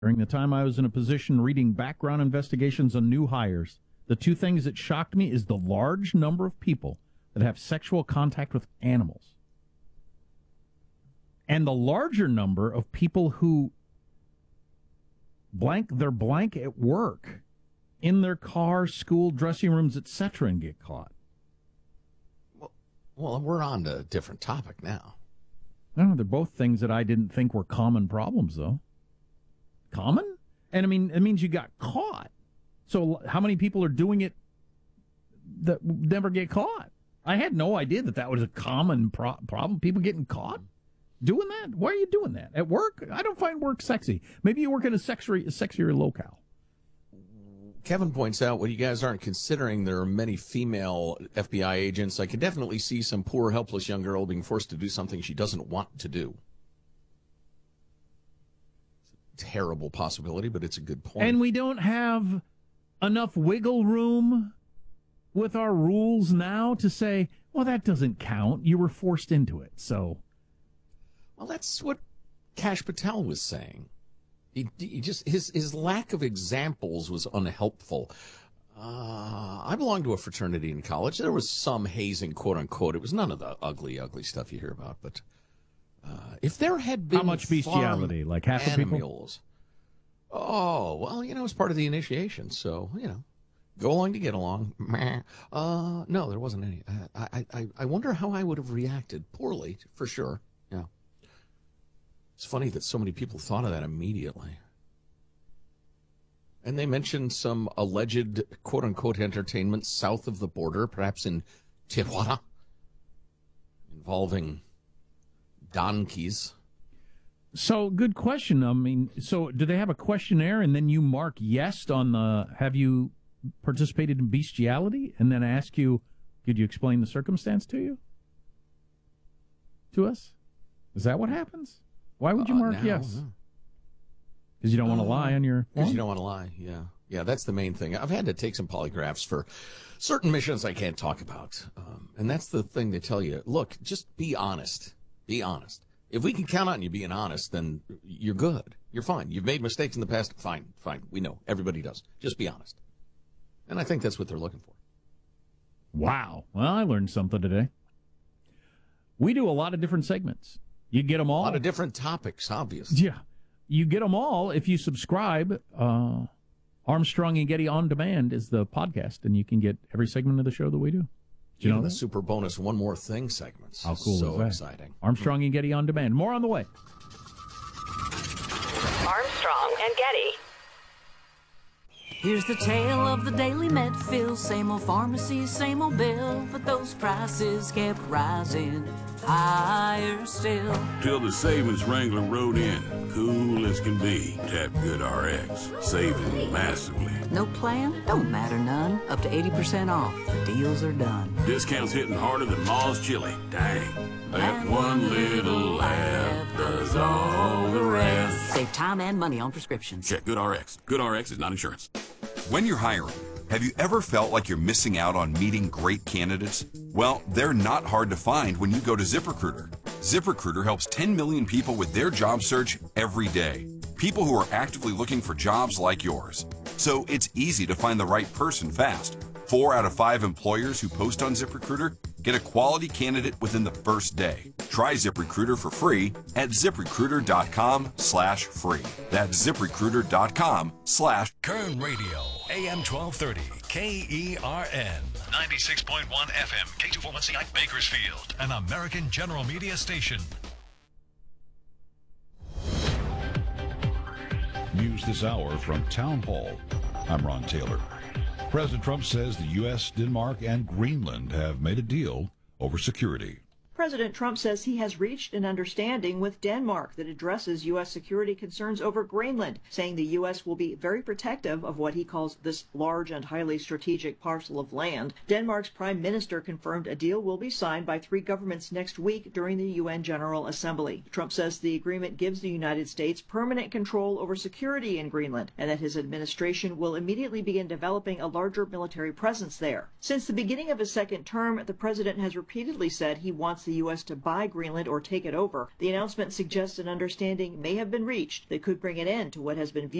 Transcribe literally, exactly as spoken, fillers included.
During the time I was in a position reading background investigations on new hires, the two things that shocked me is the large number of people that have sexual contact with animals. And the larger number of people who blank their blank at work, in their car, school, dressing rooms, et cetera, and get caught. Well, well, we're on to a different topic now. No, they're both things that I didn't think were common problems, though. Common? And I mean, it means you got caught. So how many people are doing it that never get caught? I had no idea that that was a common pro- problem. People getting caught doing that? Why are you doing that? At work? I don't find work sexy. Maybe you work in a sexier, sexier locale. Kevin points out what you guys aren't considering. There are many female F B I agents. I can definitely see some poor, helpless young girl being forced to do something she doesn't want to do. It's a terrible possibility, but it's a good point. And we don't have enough wiggle room with our rules now to say, well, that doesn't count. You were forced into it, so. Well, that's what Kash Patel was saying. He, he just his his lack of examples was unhelpful. Uh, I belonged to a fraternity in college. There was some hazing, quote unquote. It was none of the ugly, ugly stuff you hear about. But uh, if there had been how much bestiality, like half the people? Oh well, you know, it's part of the initiation. So you know, go along to get along. Uh, no, there wasn't any. I I I wonder how I would have reacted. Poorly, for sure. Yeah. It's funny that so many people thought of that immediately. And they mentioned some alleged, quote-unquote, entertainment south of the border, perhaps in Tijuana, involving donkeys. So, good question. I mean, so do they have a questionnaire, and then you mark yes on the, have you participated in bestiality, and then ask you, could you explain the circumstance to you? To us? Is that what happens? Why would you mark uh, now, yes? Because you don't uh, want to lie on your... Because you don't want to lie, yeah. Yeah, that's the main thing. I've had to take some polygraphs for certain missions I can't talk about. Um, and that's the thing they tell you. Look, just be honest. Be honest. If we can count on you being honest, then you're good. You're fine. You've made mistakes in the past. Fine, fine. We know. Everybody does. Just be honest. And I think that's what they're looking for. Wow. Well, I learned something today. We do a lot of different segments. You get them all. A lot of different topics, obviously. Yeah. You get them all if you subscribe. Uh, Armstrong and Getty On Demand is the podcast, and you can get every segment of the show that we do. Do you know the super bonus One More Thing segments. How cool so is that? Exciting. Armstrong and Getty On Demand. More on the way. Armstrong and Getty. Here's the tale of the Daily Medfield. Same old pharmacy, same old bill, but those prices kept rising higher still. Till the savings Wrangler rode in, cool as can be. Tap Good R X, saving massively. No plan? Don't matter none. Up to eighty percent off. The deals are done. Discounts hitting harder than Ma's chili. Dang. That one little laugh does all the rest. Save time and money on prescriptions. Check Good R X. Good R X is not insurance. When you're hiring, have you ever felt like you're missing out on meeting great candidates? Well, they're not hard to find when you go to ZipRecruiter. ZipRecruiter helps ten million people with their job search every day. People who are actively looking for jobs like yours. So it's easy to find the right person fast. Four out of five employers who post on ZipRecruiter get a quality candidate within the first day. Try ZipRecruiter for free at ZipRecruiter.com slash free. That's ZipRecruiter.com slash Kern Radio, A M twelve thirty, K E R N, ninety-six point one F M, K two forty-one C I Bakersfield, an American General Media station. News this hour from Town Hall. I'm Ron Taylor. President Trump says the U S, Denmark, and Greenland have made a deal over security. President Trump says he has reached an understanding with Denmark that addresses U S security concerns over Greenland, saying the U S will be very protective of what he calls this large and highly strategic parcel of land. Denmark's prime minister confirmed a deal will be signed by three governments next week during the U N General Assembly. Trump says the agreement gives the United States permanent control over security in Greenland and that his administration will immediately begin developing a larger military presence there. Since the beginning of his second term, the president has repeatedly said he wants the the U S to buy Greenland or take it over. The announcement suggests an understanding may have been reached that could bring an end to what has been viewed